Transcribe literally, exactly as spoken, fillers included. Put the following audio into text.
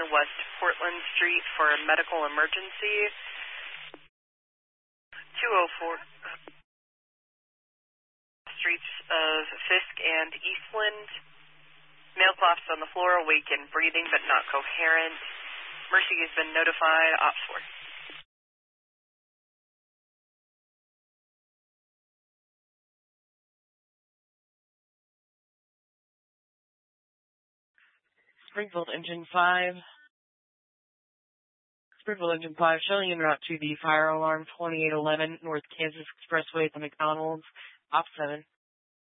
West Portland Street for a medical emergency. two oh four streets of Fisk and Eastland. Male collapsed on the floor, awake and breathing but not coherent. Mercy has been notified. Ops four. Springfield Engine five. Springfield Engine five showing en route to the fire alarm twenty-eight eleven North Kansas Expressway at the McDonald's. Op seven.